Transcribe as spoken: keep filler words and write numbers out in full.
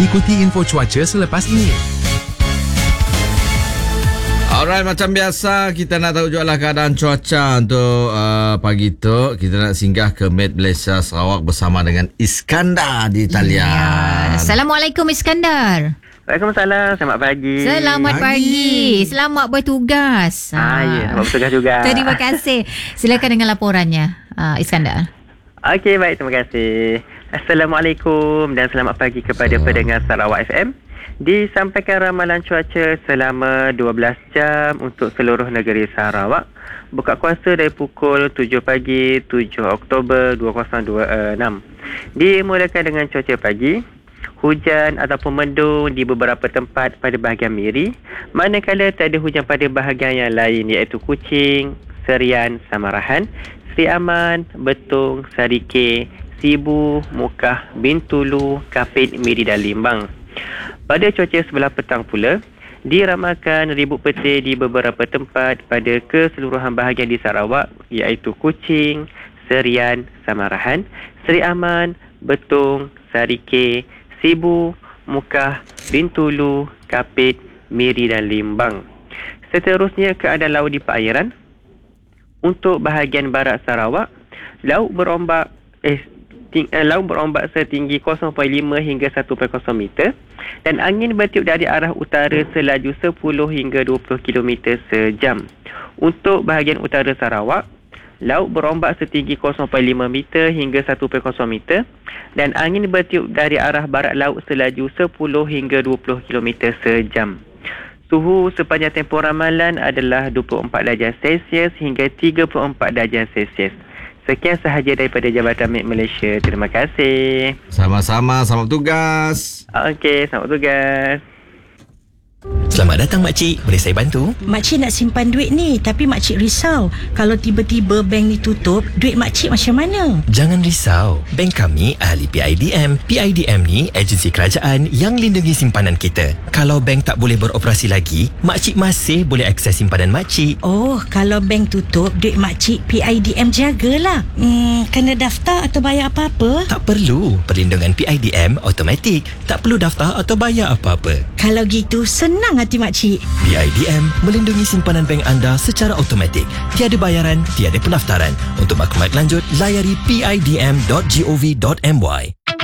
Ikuti info cuaca selepas ini. Alright, macam biasa kita nak tahu jugalah keadaan cuaca untuk uh, pagi tu. Kita nak singgah ke Met Malaysia Sarawak bersama dengan Iskandar di talian. Ya. Assalamualaikum Iskandar. Waalaikumsalam. Selamat pagi. Selamat pagi. pagi. Selamat bertugas. Ah, ya, selamat bertugas juga. Terima kasih. Silakan dengan laporannya, uh, Iskandar. Okey, baik. Terima kasih. Assalamualaikum dan selamat pagi kepada oh. pendengar Sarawak F M. Disampaikan ramalan cuaca selama dua belas jam untuk seluruh negeri Sarawak. Buka kuasa dari pukul tujuh pagi tujuh Oktober dua ribu dua puluh enam. Dimulakan dengan cuaca pagi. Hujan ataupun mendung di beberapa tempat pada bahagian Miri. Manakala tak ada hujan pada bahagian yang lain iaitu Kuching, Serian, Samarahan, Seri Aman, Betong, Sarike, Sibu, Mukah, Bintulu, Kapit, Miri dan Limbang. Pada cuaca sebelah petang pula, diramalkan ribut petir di beberapa tempat pada keseluruhan bahagian di Sarawak iaitu Kuching, Serian, Samarahan, Seri Aman, Betong, Sarike, Sibu, Mukah, Bintulu, Kapit, Miri dan Limbang. Seterusnya keadaan laut di perairan. Untuk bahagian barat Sarawak, laut berombak eh ting, eh, laut berombak setinggi kosong perpuluhan lima hingga satu perpuluhan kosong meter dan angin bertiup dari arah utara selaju sepuluh hingga dua puluh kilometer sejam. Untuk bahagian utara Sarawak, laut berombak setinggi kosong perpuluhan lima meter hingga satu perpuluhan kosong meter dan angin bertiup dari arah barat laut selaju sepuluh hingga dua puluh kilometer sejam. Suhu sepanjang tempoh ramalan adalah dua puluh empat darjah Celsius hingga tiga puluh empat darjah Celsius. Sekian sahaja daripada Jabatan Met Malaysia. Terima kasih. Sama-sama, selamat bertugas. Okey, selamat bertugas. Selamat datang makcik, boleh saya bantu? Makcik nak simpan duit ni, tapi makcik risau kalau tiba-tiba bank ni tutup, duit makcik macam mana? Jangan risau, bank kami ahli P I D M. P I D M ni agensi kerajaan yang lindungi simpanan kita. Kalau bank tak boleh beroperasi lagi, makcik masih boleh akses simpanan makcik. Oh, kalau bank tutup, duit makcik P I D M jagalah. Hmm, kena daftar atau bayar apa-apa? Tak perlu, perlindungan P I D M automatik. Tak perlu daftar atau bayar apa-apa. Kalau gitu, senang hati makcik. P I D M melindungi simpanan bank anda secara automatik. Tiada bayaran, tiada pendaftaran. Untuk maklumat lanjut, layari p i d m dot gov dot m y.